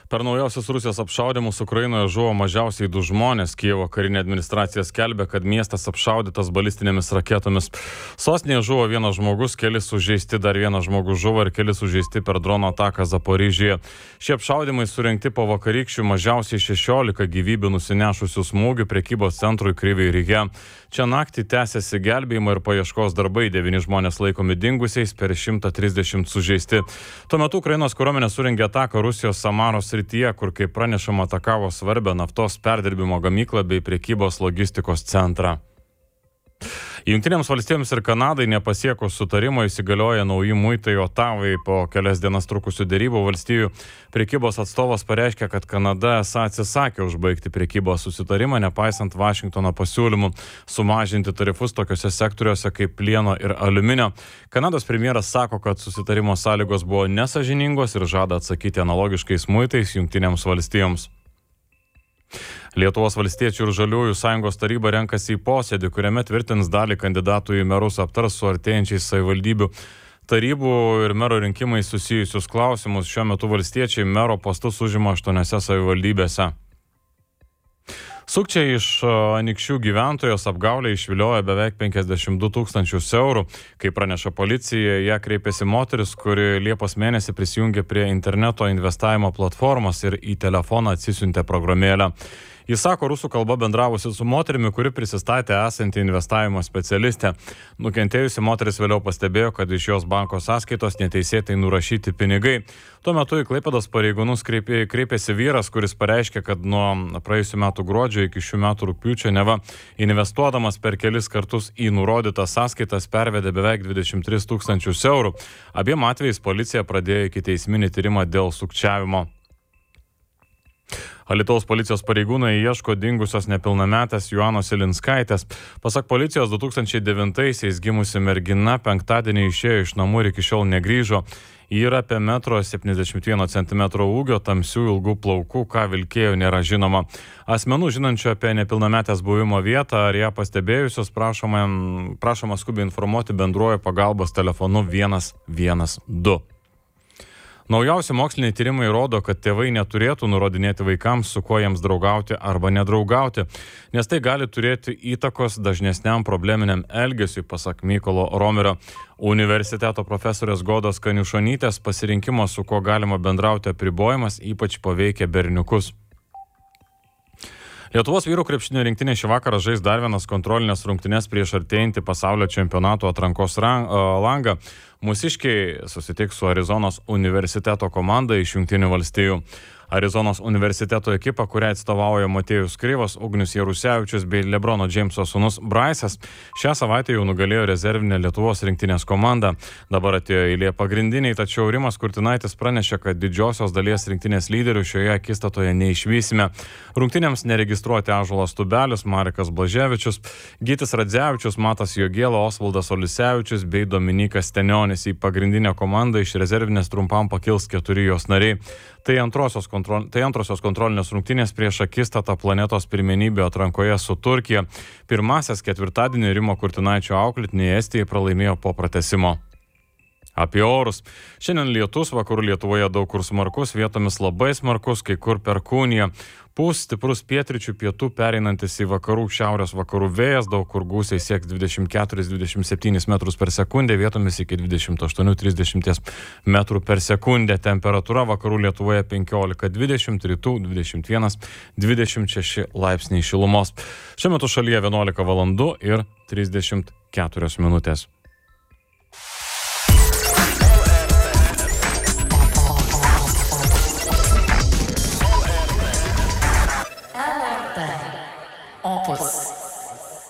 Per naujausius Rusijos apšaudymus Ukrainoje žuvo mažiausiai 2 žmonės. Kijevo karinė administracija skelbia, kad miestas apšaudytas balistinėmis raketomis. Sostinėje žuvo 1 žmogus, keli sužeisti, dar 1 žmogus žuvo ir keli sužeisti per drono ataką Zaporižėje. Šie apšaudymai surengti po vakarykščių mažiausiai 16 gyvybių nusinešusių smūgių prekybos centrui Kryvyj Rige. Čia naktį tęsiasi gelbėjimo ir paieškos darbai, 9 žmonės laikomi dingusiais, per 130 sužeisti. Tuo metu Ukrainos kariuomenė surengė ataką Rusijos Samaros srityje, kur, kaip pranešama, atakavo svarbią naftos perdirbimo gamyklą bei prekybos logistikos centrą. Jungtinėms valstijoms ir Kanadai nepasiekus sutarimo įsigalioja nauji muitai Otavai. Po kelias dienas trukusių derybų valstijų prekybos atstovas pareiškė, kad Kanada esą atsisakė užbaigti prekybos susitarimą, nepaisant Vašingtono pasiūlymų sumažinti tarifus tokiuose sektoriuose kaip plieno ir aliuminio. Kanados premjeras sako, kad susitarimo sąlygos buvo nesąžiningos ir žada atsakyti analogiškais muitais Jungtinėms valstijoms. Lietuvos valstiečių ir žaliųjų sąjungos taryba renkasi į posėdį, kuriame tvirtins dalį kandidatų į merus, aptars su artėjančiais savivaldybių tarybų ir mero rinkimai susijusius klausimus. Šiuo metu valstiečiai mero postus užima 8 savivaldybėse. Sukčiai iš Anykščių gyventojos apgaulę išviliojo beveik 52 tūkstančius eurų. Kaip praneša policija, ją kreipėsi moteris, kuri Liepos mėnesį prisijungė prie interneto investavimo platformos ir į telefoną atsisiuntė programėlę. Jis sako, rusų kalba bendravusi su moterimi, kuri prisistatė esanti investavimo specialistė. Nukentėjusi moteris vėliau pastebėjo, kad iš jos banko sąskaitos neteisėtai nurašyti pinigai. Tuo metu į Klaipėdos pareigūnus kreipėsi vyras, kuris pareiškė, kad nuo praėjusių metų gruodžio iki šių metų rugpjūčio neva investuodamas per kelis kartus į nurodytas sąskaitas pervedė beveik 23 tūkstančius eurų. Abiem atvejais policija pradėjo ikiteisminį tyrimą dėl sukčiavimo. Alytaus policijos pareigūnai ieško dingusios nepilnametės Joanos Ilinskaitės. Pasak policijos, 2009-aisiais gimusi mergina penktadienį išėjo iš namų ir iki šiol negrįžo. Ji yra apie 1,71 m ūgio, tamsių ilgų plaukų, ką vilkėjo nėra žinoma. Asmenų žinančių apie nepilnametės buvimo vietą ar ją pastebėjusios prašoma skubiai informuoti bendruoju pagalbos telefonu 112. Naujausi moksliniai tyrimai rodo, kad tėvai neturėtų nurodinėti vaikams, su kuo jiems draugauti arba nedraugauti, nes tai gali turėti įtakos dažnesniam probleminiam elgesiui, pasak Mykolo Romerio universiteto profesorės Godos Kaniušonytės. Pasirinkimo, su kuo galima bendrauti, apribojimas ypač paveikia berniukus. Lietuvos vyrų krepšinio rinktinė šį vakarą žais dar vienas kontrolinės rungtynes prieš artėjantį pasaulio čempionato atrankos langą. Mūsiškiai susitiks su Arizonos universiteto komanda iš Jungtinių valstijų. Arizonos universiteto ekipa, kurią atstovauja Motiejus Kryvas, Ugnius Jarusevičius bei Lebrono Džeimso sūnus Braisas, šią savaitę jau nugalėjo rezervinę Lietuvos rinktinės komandą. Dabar atėjo eilė pagrindiniai, tačiau Rimas Kurtinaitis pranešė, kad didžiosios dalies rinktinės lyderių šioje akistatoje neišvysime. Rungtynėms neregistruoti Ąžuolas Tubelis, Marekas Blaževičius, Gytis Radzevičius, Matas Jogėla, Osvaldas Olisevičius bei Dominikas Stenionis. Į pagrindinę komandą iš rezervinės trumpam pakils 4 jos nariai. Tai antrosios kontrolinės rungtynės prieš akistatą planetos pirmenybių atrankoje su Turkija. Pirmasias ketvirtadienį Rimo Kurtinaičio auklėtiniai Estijai pralaimėjo po pratęsimo. Apie orus. Šiandien lietus, vakarų Lietuvoje daug kur smarkus, vietomis labai smarkus, kai kur perkūnija. Pūs stiprus pietryčių pietų pereinantis į vakarų šiaurės vakarų vėjas, daug kur gūsiai sieks 24-27 metrus per sekundę, vietomis iki 28-30 metrų per sekundę. Temperatūra vakarų Lietuvoje 15-20, rytų 21-26 laipsniai šilumos. Šiuo metu šalyje 11 valandų ir 34 minutės.